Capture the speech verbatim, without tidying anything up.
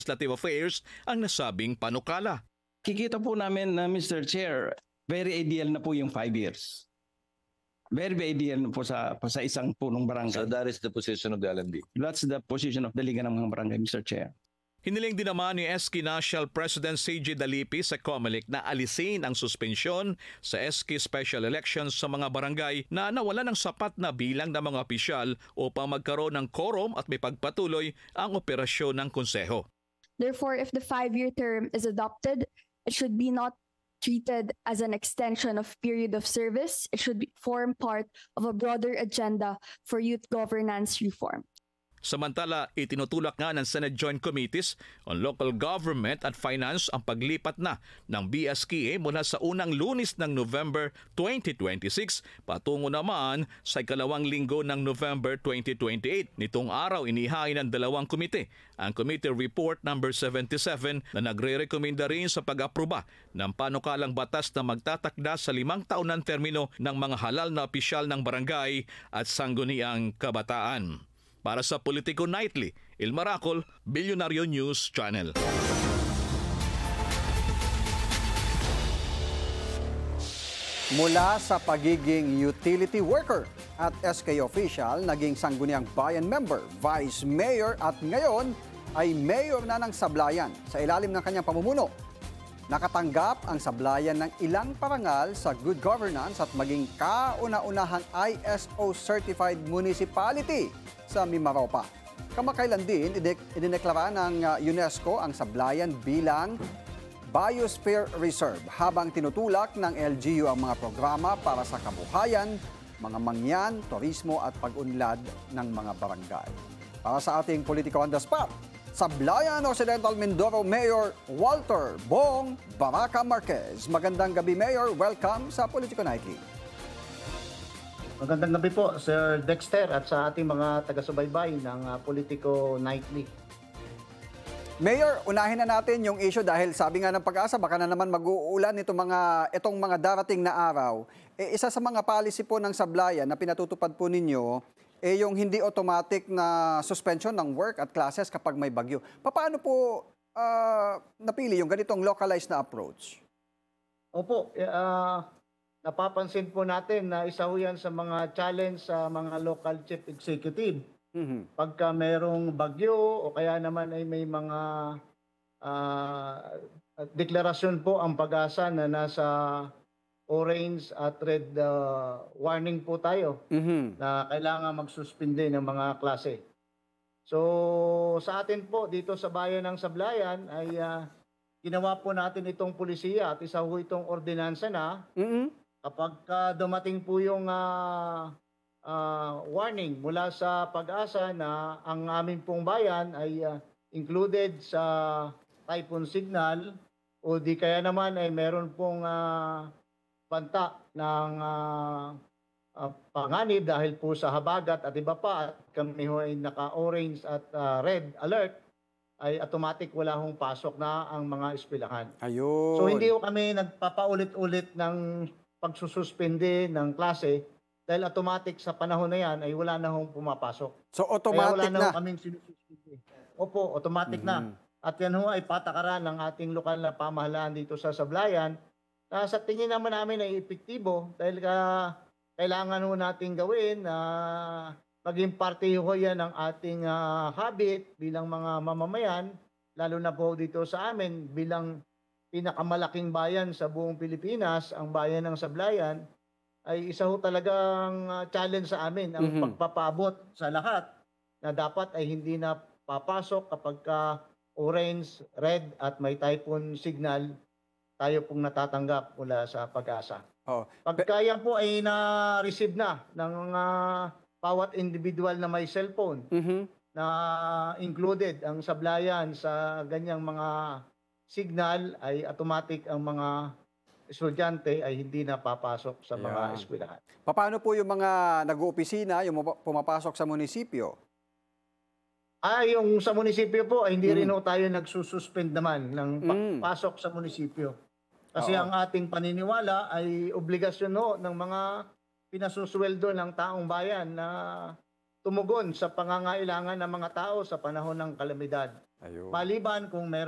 Legislative Affairs ang nasabing panukala. Kikita po namin na Mister Chair, very ideal na po yung five years. Very, very ideal na po sa, po sa isang punong barangay. So that is the position of the L N D. That's the position of the Liga ng mga Barangay, Mister Chair. Hiniling din naman ni S K National President C J Dalipi sa COMELEC na alisin ang suspensyon sa S K Special Elections sa mga barangay na nawala ng sapat na bilang ng mga opisyal upang magkaroon ng quorum at may pagpatuloy ang operasyon ng konseho. Therefore, if the five-year term is adopted, it should be not treated as an extension of period of service. It should be, form part of a broader agenda for youth governance reform. Samantala, itinutulak nga ng Senate Joint Committees on Local Government at Finance ang paglipat na ng B S K A mula sa unang Lunes ng November twenty twenty-six patungo naman sa ikalawang linggo ng November twenty twenty-eight. Nitong araw, inihain ng dalawang komite ang Committee Report number seventy-seven na nagre-rekomenda rin sa pag-aproba ng panukalang batas na magtatakda sa limang taon ng termino ng mga halal na opisyal ng barangay at sangguniang kabataan. Para sa Politico Nightly, Il Maracol, Bilyonaryo News Channel. Mula sa pagiging utility worker at S K official, naging sangguniang bayan member, vice mayor at ngayon ay mayor na ng Sablayan sa ilalim ng kanyang pamumuno. Nakatanggap ang Sablayan ng ilang parangal sa good governance at maging kauna-unahang I S O-certified municipality sa Mimaropa. Kamakailan din, idineklara ng UNESCO ang Sablayan bilang Biosphere Reserve habang tinutulak ng L G U ang mga programa para sa kabuhayan, mga mangyan, turismo at pag-unlad ng mga barangay. Para sa ating Politico on the Spot, Sablayan Occidental Mindoro Mayor Walter Bong Baraka Marquez. Magandang gabi, Mayor. Welcome sa Politico Nightly. Magandang gabi po, Sir Dexter, at sa ating mga taga-subaybay ng uh, Politico Nightly. Mayor, unahin na natin yung issue dahil sabi nga ng Pag-asa, baka na naman mag-uulan itong mga, itong mga darating na araw. E, isa sa mga policy po ng Sablayan na pinatutupad po ninyo, eh, yung hindi automatic na suspension ng work at classes kapag may bagyo. Paano po uh, napili yung ganitong localized na approach? Opo, uh, napapansin po natin na isa ho yan sa mga challenge sa mga local chief executive. Mm-hmm. Pagka merong bagyo o kaya naman ay may mga uh, deklarasyon po ang Pag-asa na nasa orange at red uh, warning po tayo mm-hmm. na kailangan magsuspinde ng mga klase. So sa atin po dito sa bayan ng Sablayan ay uh, ginawa po natin itong pulisiya at isa ho itong ordinansa na mm-hmm. kapag uh, dumating po yung uh, uh, warning mula sa Pag-asa na ang aming pong bayan ay uh, included sa typhoon signal o di kaya naman ay meron pong uh, banta ng uh, uh, panganib dahil po sa habagat at iba pa at kami ho ay naka-orange at uh, red alert ay automatic wala hong pasok na ang mga eskwelahan. Ayun. So hindi ho kami nagpapaulit-ulit ng pagsususpende ng klase dahil automatic sa panahon na yan ay wala na hong pumapasok. So automatic Kaya wala na? na kaming sinususpende. Opo, automatic mm-hmm. na. At yan ho ay patakaran ng ating lokal na pamahalaan dito sa Sablayan. Uh, sa tingin naman namin ay epektibo dahil ka, kailangan ho natin gawin na uh, maging parte ho yan ng ating uh, habit bilang mga mamamayan, lalo na po dito sa amin bilang pinakamalaking bayan sa buong Pilipinas, ang bayan ng Sablayan, ay isa ho talagang uh, challenge sa amin ang mm-hmm. pagpapabot sa lahat na dapat ay hindi na papasok kapag ka orange, red at may typhoon signal tayo pong natatanggap mula sa Pag-asa. Oh. Pagka yan po ay na-receive na ng uh, bawat individual na may cellphone mm-hmm. na included ang Sablayan sa ganyang mga signal ay automatic ang mga estudyante ay hindi na papasok sa mga yeah. eskwelahan. Paano po yung mga nag-uopisina, yung pumapasok sa munisipyo? Ah, yung sa munisipyo po ay hindi mm. rin ho tayo nagsususpend naman ng mm. pasok sa munisipyo. Kasi Oo. ang ating paniniwala ay obligasyon ho ng mga pinasusweldo ng taong bayan na tumugon sa pangangailangan ng mga tao sa panahon ng kalamidad. Ayun. Maliban kung meron